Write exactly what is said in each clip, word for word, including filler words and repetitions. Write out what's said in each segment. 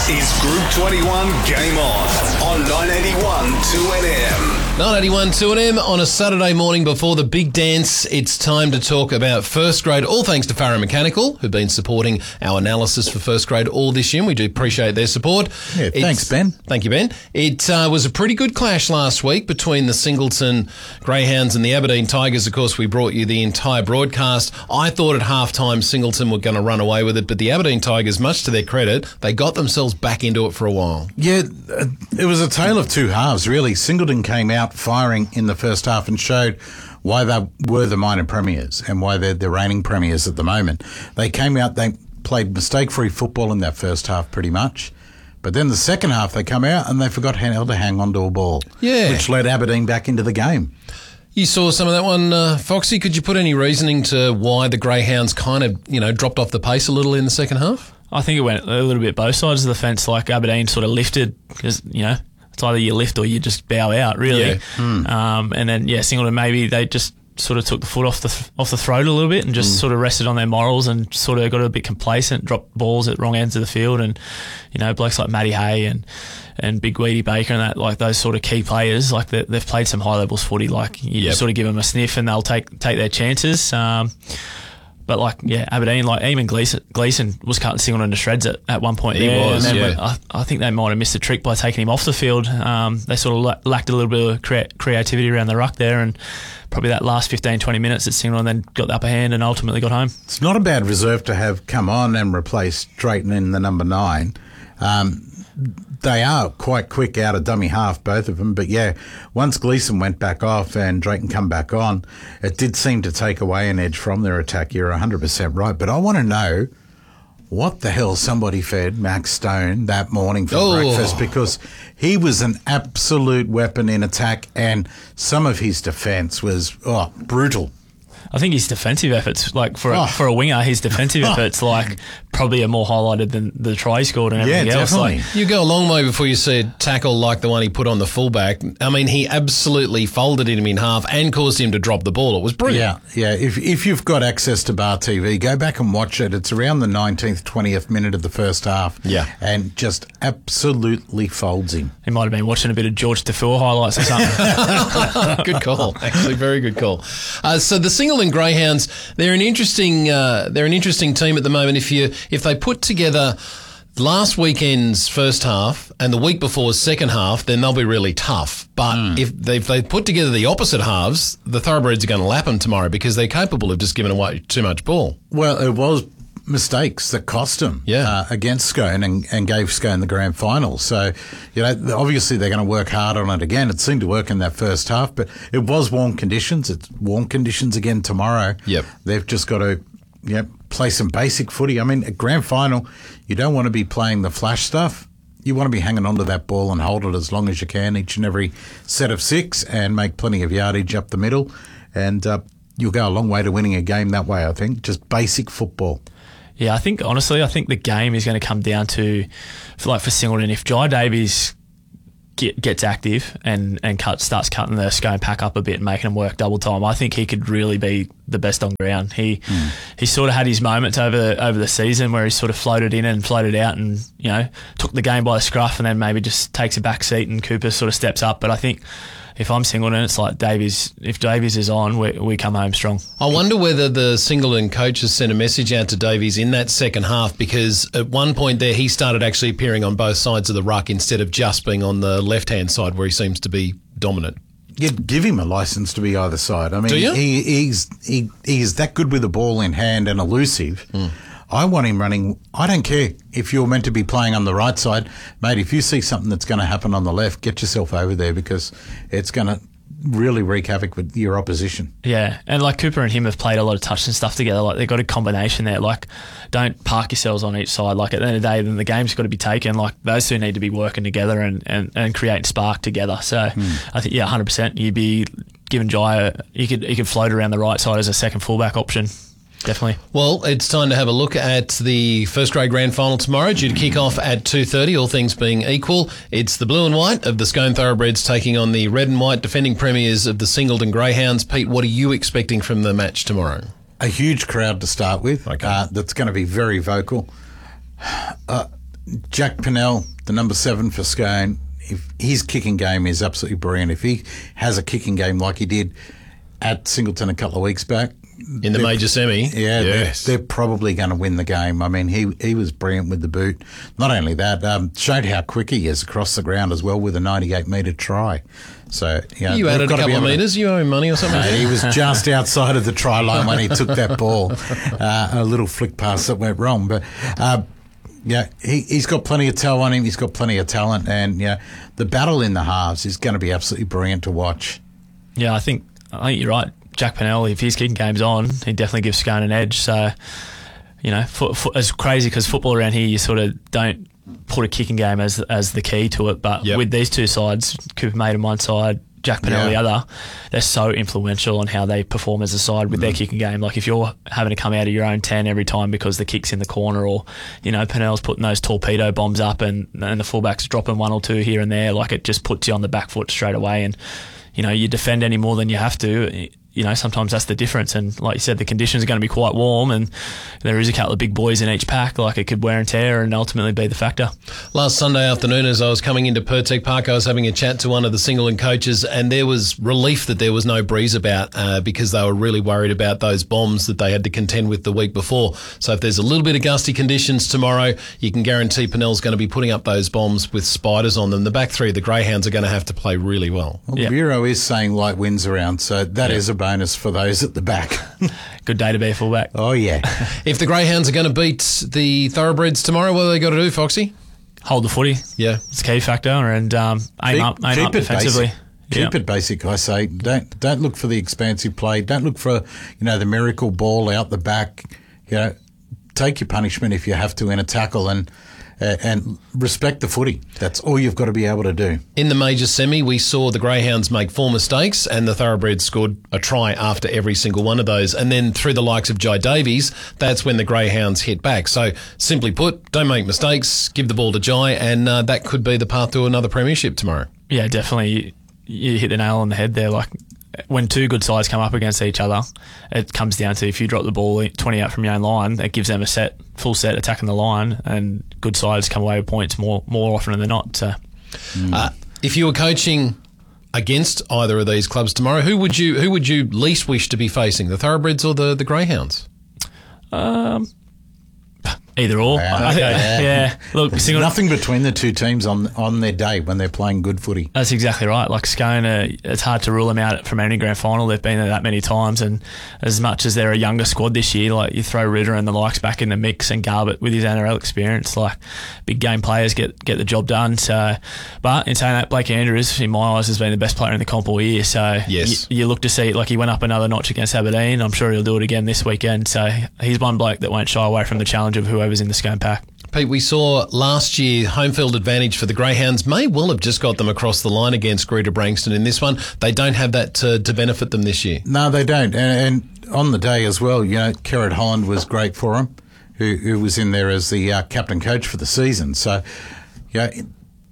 This is Group twenty-one Game On on nine eighty-one two N M. nine eighty-one two N M on a Saturday morning before the big dance. It's time to talk about first grade, all thanks to Farrow Mechanical, who've been supporting our analysis for first grade all this year. We do appreciate their support. Yeah, It's, thanks, Ben. Thank you, Ben. It uh, was a pretty good clash last week between the Singleton Greyhounds and the Aberdeen Tigers. Of course, we brought you the entire broadcast. I thought at halftime Singleton were going to run away with it, but the Aberdeen Tigers, much to their credit, they got themselves back into it for a while. Yeah, uh, it was a tale of two halves, really. Singleton came out firing in the first half and showed why they were the minor premiers and why they're the reigning premiers at the moment. They came out, they played mistake-free football in that first half pretty much. But then the second half, they come out and they forgot how to hang on to a ball, Yeah. which led Aberdeen back into the game. You saw some of that one, uh, Foxy. Could you put any reasoning to why the Greyhounds kind of, you know, dropped off the pace a little in the second half? I think it went a little bit both sides of the fence. Like Aberdeen sort of lifted because, you know, it's either you lift or you just bow out, really. Yeah. Mm. Um, and then, yeah, Singleton, maybe they just sort of took the foot off the th- off the throat a little bit and just mm. sort of rested on their morals and sort of got a bit complacent, dropped balls at wrong ends of the field. And, you know, blokes like Matty Hay and, and Big Weedy Baker and that, like those sort of key players, like they, they've played some high levels footy. Like you Yep. sort of give them a sniff and they'll take take their chances. Um, But, like, yeah, Aberdeen, like, even Gleeson, Gleeson was cutting Singleton to shreds at, at one point. He there, was, and then yeah. I, I think they might have missed a trick by taking him off the field. Um, they sort of la- lacked a little bit of crea- creativity around the ruck there, and probably that last fifteen, twenty minutes that Singleton then got the upper hand and ultimately got home. It's not a bad reserve to have come on and replace Drayton in the number nine. Um, they are quite quick out of dummy half, both of them. But, yeah, once Gleeson went back off and Drayton come back on, it did seem to take away an edge from their attack. You're one hundred percent right. But I want to know what the hell somebody fed Max Stone that morning for Oh. breakfast, because he was an absolute weapon in attack and some of his defence was oh, brutal. I think his defensive efforts, like for a, Oh. for a winger, his defensive Oh. efforts, like probably are more highlighted than the try he scored and Yeah, everything else. definitely. Like, You go a long way before you see a tackle like the one he put on the fullback. I mean, he absolutely folded him in half and caused him to drop the ball. It was brilliant. Yeah, yeah. If if you've got access to Bar T V, go back and watch it. It's around the nineteenth, twentieth minute of the first half. Yeah. And just absolutely folds him. he might have been watching a bit of George Defoe highlights or something. Good call, actually, very good call. Uh, so the Singleton Greyhounds, they're an interesting, uh, they're an interesting team at the moment. If you if they put together last weekend's first half and the week before's second half, then they'll be really tough. But Mm. if they if they put together the opposite halves, the Thoroughbreds are going to lap them tomorrow because they're capable of just giving away too much ball. Well, it was mistakes that cost them Yeah. uh, against Scone and, and gave Scone the grand final. So, you know, obviously they're going to work hard on it again. It seemed to work in that first half, but it was warm conditions. It's warm conditions again tomorrow. Yep. They've just got to you know, play some basic footy. I mean, a grand final, you don't want to be playing the flash stuff. You want to be hanging on to that ball and hold it as long as you can each and every set of six and make plenty of yardage up the middle. And uh, you'll go a long way to winning a game that way, I think. Just basic football. Yeah, I think, honestly, I think the game is going to come down to, for like for Singleton, if Jai Davies get, gets active and, and cut, starts cutting the Scone pack up a bit and making them work double time, I think he could really be the best on ground. He mm. he sort of had his moments over over the season where he sort of floated in and floated out and, you know, took the game by the scruff and then maybe just takes a back seat and Cooper sort of steps up. But I think if I'm Singleton, it's like Davies, if Davies is on, we, we come home strong. I wonder whether the Singleton coaches sent a message out to Davies in that second half, because at one point there he started actually appearing on both sides of the ruck instead of just being on the left-hand side where he seems to be dominant. You'd give him a license to be either side. I mean, Do you? He, he's he, he's that good with the ball in hand and elusive. Mm. I want him running. I don't care if you're meant to be playing on the right side. Mate, if you see something that's going to happen on the left, get yourself over there because it's going to really wreak havoc with your opposition. Yeah, and like Cooper and him have played a lot of touch and stuff together. Like they've got a combination there. Like, don't park yourselves on each side. Like at the end of the day, then the game's got to be taken. Like those two need to be working together and, and, and creating spark together. So mm. I think, yeah, one hundred percent. You'd be giving Jai, a, you could you could float around the right side as a second fullback option. Definitely. Well, it's time to have a look at the first grade grand final tomorrow, due to kick off at two thirty, all things being equal. It's the blue and white of the Scone Thoroughbreds taking on the red and white defending premiers of the Singleton Greyhounds. Pete, what are you expecting from the match tomorrow? A huge crowd to start with. Okay. Uh, that's going to be very vocal. Uh, Jack Pennell, the number seven for Scone, if his kicking game is absolutely brilliant. If he has a kicking game like he did at Singleton a couple of weeks back, in the major semi, yeah, yes. they're, they're probably going to win the game. I mean, he he was brilliant with the boot. Not only that, um, showed how quick he is across the ground as well with a ninety-eight metre try. So you, know, you added a couple of metres. To, you owe him money or something. Uh, he was just outside of the try line when he took that ball. Uh, a little flick pass that went wrong, but. Uh, Yeah, he, he's got plenty of toe on him. He's got plenty of talent. And, yeah, the battle in the halves is going to be absolutely brilliant to watch. Yeah, I think I think you're right. Jack Pennell, if his kicking game's on, he definitely gives Scone an edge. So, you know, for, for, it's crazy because football around here, you sort of don't put a kicking game as as the key to it. But yep. with these two sides, Cooper Maid on one side, Jack Pennell yeah. the other, they're so influential on how they perform as a side with mm. their kicking game. Like if you're having to come out of your own ten every time because the kick's in the corner, or you know Pennell's putting those torpedo bombs up and and the fullbacks dropping one or two here and there, like it just puts you on the back foot straight away. And you know you defend any more than you have to. You know, sometimes that's the difference. And like you said, the conditions are going to be quite warm and there is a couple of big boys in each pack. Like it could wear and tear and ultimately be the factor. Last Sunday afternoon, as I was coming into Pertec Park, I was having a chat to one of the Singleton coaches and there was relief that there was no breeze about uh, because they were really worried about those bombs that they had to contend with the week before. So if there's a little bit of gusty conditions tomorrow, you can guarantee Pennell's going to be putting up those bombs with spiders on them. The back three of the Greyhounds are going to have to play really well. Well, yep. Bureau is saying light winds around, so that yep. is a bonus for those at the back. Good day to be a fullback. Oh, yeah. If the Greyhounds are going to beat the Thoroughbreds tomorrow, what have they got to do, Foxy? Hold the footy. Yeah. It's a key factor. And um, aim keep, up, aim keep up defensively. Basic. Keep yeah. it basic, I say. Don't don't look for the expansive play. Don't look for, you know, the miracle ball out the back. You know, take your punishment if you have to in a tackle and Uh, and respect the footy. That's all you've got to be able to do. In the major semi, we saw the Greyhounds make four mistakes and the Thoroughbreds scored a try after every single one of those. And then through the likes of Jai Davies, that's when the Greyhounds hit back. So simply put, don't make mistakes, give the ball to Jai, and uh, that could be the path to another premiership tomorrow. Yeah, definitely. You, you hit the nail on the head there. Like, when two good sides come up against each other, it comes down to if you drop the ball twenty out from your own line, it gives them a set, full set attacking the line, and good sides come away with points more more often than not. So, mm. uh, if you were coaching against either of these clubs tomorrow, who would you who would you least wish to be facing, the Thoroughbreds or the the Greyhounds? Um. Either or. Yeah, okay. yeah. yeah. Look, there's single- nothing between the two teams on on their day when they're playing good footy. That's exactly right. Like Scone, uh, it's hard to rule them out from any grand final. They've been there that many times, and as much as they're a younger squad this year, like you throw Ritter and the likes back in the mix, and Garbutt with his N R L experience, like big game players get get the job done. So, but in saying that, Blake Andrews, in my eyes, has been the best player in the comp all year. So yes. you, you look to see, like he went up another notch against Aberdeen. I'm sure he'll do it again this weekend. So he's one bloke that won't shy away from the challenge of whoever's in the Scone pack. Pete, we saw last year home field advantage for the Greyhounds may well have just got them across the line against Greta Brankston in this one. They don't have that to, to benefit them this year. No, they don't. And, and on the day as well, you know, Kerrod Holland was great for them, who, who was in there as the uh, captain coach for the season. So, yeah, it,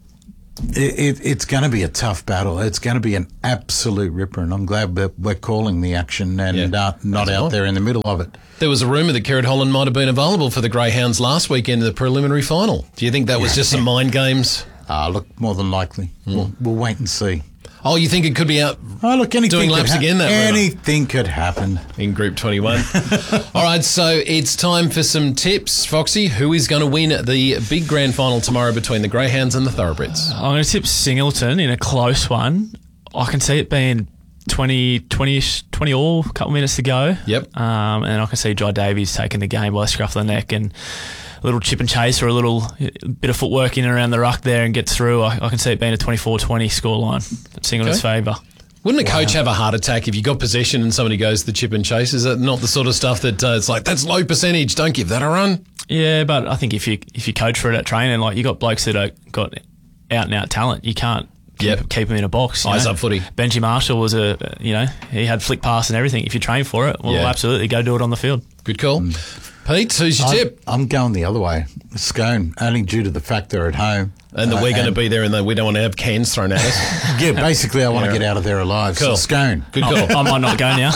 it, it's going to be a tough battle. It's going to be an absolute ripper, and I'm glad that we're calling the action and yeah, uh, not out well. there in the middle of it. There was a rumour that Kerrod Holland might have been available for the Greyhounds last weekend in the preliminary final. Do you think that was just some mind games? Ah, uh, look, more than likely. Mm. We'll, we'll wait and see. Oh, you think it could be out oh, look, anything doing laps ha- again? That Anything could happen. In Group twenty-one. All right, so it's time for some tips. Foxy, who is going to win the big grand final tomorrow between the Greyhounds and the Thoroughbreds? I'm going to tip Singleton in a close one. I can see it being twenty, twenty-ish, twenty all, a couple minutes to go. Yep. Um, and I can see Jai Davies taking the game by the scruff of the neck and a little chip and chase or a little bit of footwork in and around the ruck there and get through. I, I can see it being a twenty-four twenty scoreline. Singleton's okay. favour. Wouldn't a coach wow. have a heart attack if you got possession and somebody goes to the chip and chase? Is that not the sort of stuff that uh, it's like, that's low percentage, don't give that a run? Yeah, but I think if you if you coach for it at training, like you got blokes that are got out and out talent, you can't keep, yep. keep them in a box. Eyes know? up footy. Benji Marshall was a, you know, he had flick pass and everything. If you train for it, well, yeah. absolutely go do it on the field. Good call. Mm. Pete, who's your I'm, tip? I'm going the other way. Scone, only due to the fact they're at home. And that Uh, we're going to and- be there and that we don't want to have cans thrown at us. Yeah, basically, I want to Yeah. get out of there alive. Cool. So Scone. Good I, call. I might not go now.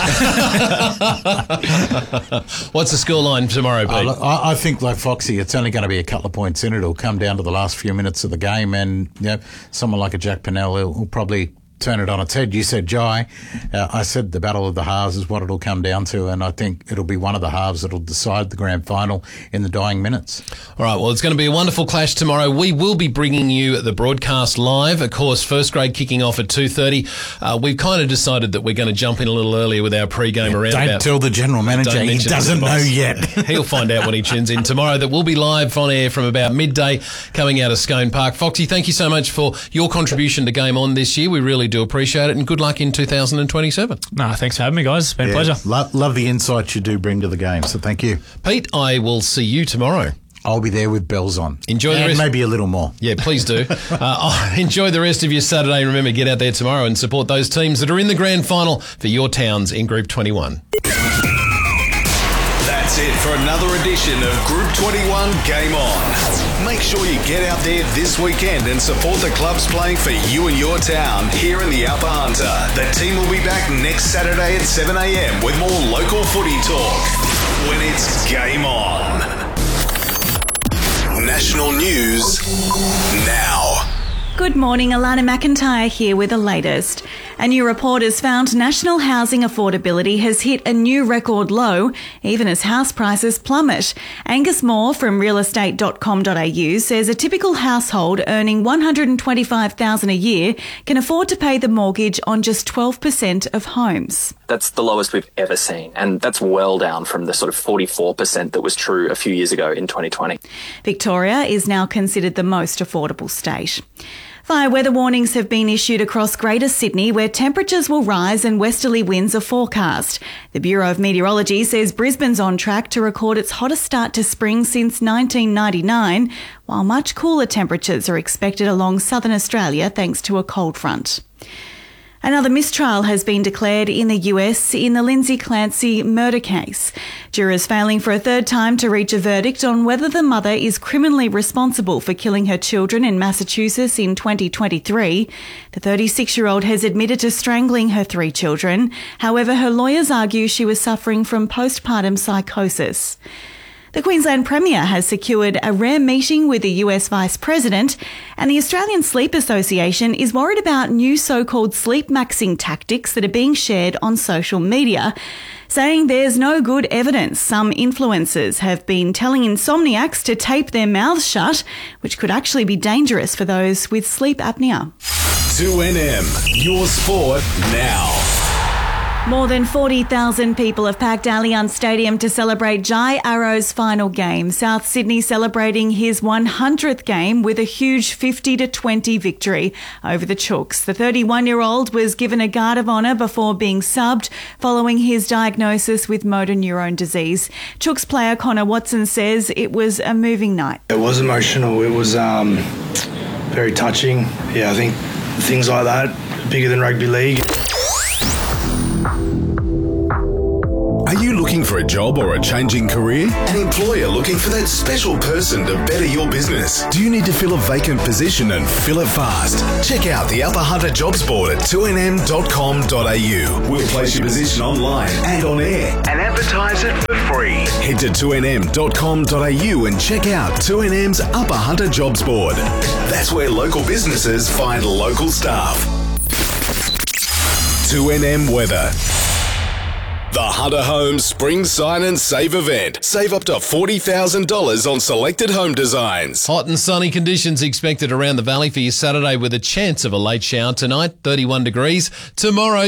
What's the scoreline tomorrow, I, Pete? I I think, like Foxy, it's only going to be a couple of points in it. It'll come down to the last few minutes of the game, and you know, someone like a Jack Pennell will, will probably turn it on its head. You said Jai. Uh, I said the battle of the halves is what it'll come down to, and I think it'll be one of the halves that'll decide the grand final in the dying minutes. All right, well, it's going to be a wonderful clash tomorrow. We will be bringing you the broadcast live. Of course, first grade kicking off at two thirty. Uh, we've kind of decided that we're going to jump in a little earlier with our pre-game around Don't about... tell the general manager. Don't He mention it to doesn't the know boss. yet. He'll find out when he tunes in tomorrow. That we'll be live on air from about midday coming out of Scone Park. Foxy, thank you so much for your contribution to Game On this year. We really do appreciate it, and good luck in two thousand twenty-seven. No, thanks for having me, guys. It's been a Yeah, pleasure. Love, love the insights you do bring to the game, so thank you. Pete, I will see you tomorrow. I'll be there with bells on. Enjoy the and rest- maybe a little more. Yeah, please do. Uh, enjoy the rest of your Saturday. Remember, get out there tomorrow and support those teams that are in the grand final for your towns in Group twenty-one. That's it for another edition of Group twenty-one Game On. Make sure you get out there this weekend and support the clubs playing for you and your town here in the Upper Hunter. The team will be back next Saturday at seven a.m. with more local footy talk when it's Game On. National news now. Good morning, Alana McIntyre here with the latest. A new report has found national housing affordability has hit a new record low, even as house prices plummet. Angus Moore from real estate dot com dot a u says a typical household earning one hundred twenty-five thousand dollars a year can afford to pay the mortgage on just twelve percent of homes. That's the lowest we've ever seen, and that's well down from the sort of forty-four percent that was true a few years ago in twenty twenty. Victoria is now considered the most affordable state. Fire weather warnings have been issued across Greater Sydney, where temperatures will rise and westerly winds are forecast. The Bureau of Meteorology says Brisbane's on track to record its hottest start to spring since nineteen ninety-nine, while much cooler temperatures are expected along southern Australia thanks to a cold front. Another mistrial has been declared in the U S in the Lindsay Clancy murder case. Jurors failing for a third time to reach a verdict on whether the mother is criminally responsible for killing her children in Massachusetts in twenty twenty-three. The thirty-six-year-old has admitted to strangling her three children. However, her lawyers argue she was suffering from postpartum psychosis. The Queensland Premier has secured a rare meeting with the U S Vice President, and the Australian Sleep Association is worried about new so-called sleep maxing tactics that are being shared on social media, saying there's no good evidence. Some influencers have been telling insomniacs to tape their mouths shut, which could actually be dangerous for those with sleep apnea. two N M, your sport now. More than forty thousand people have packed Allianz Stadium to celebrate Jai Arrow's final game. South Sydney celebrating his one hundredth game with a huge fifty to twenty victory over the Chooks. The thirty-one-year-old was given a guard of honour before being subbed following his diagnosis with motor neurone disease. Chooks player Connor Watson says it was a moving night. It was emotional. It was um, very touching. Yeah, I think things like that, bigger than rugby league. Are you looking for a job or a changing career? An employer looking for that special person to better your business? Do you need to fill a vacant position and fill it fast? Check out the Upper Hunter Jobs Board at two n m dot com dot a u. We'll place your position online and on air and advertise it for free. Head to two n m dot com dot a u and check out two N M's Upper Hunter Jobs Board. That's where local businesses find local staff. two N M Weather. The Hunter Homes Spring Sign and Save event. Save up to forty thousand dollars on selected home designs. Hot and sunny conditions expected around the valley for your Saturday with a chance of a late shower tonight, thirty-one degrees. Tomorrow,